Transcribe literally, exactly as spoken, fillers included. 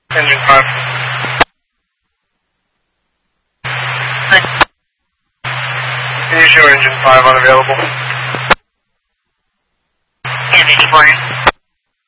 Engine five. Good. Can you show engine five unavailable? Engine four.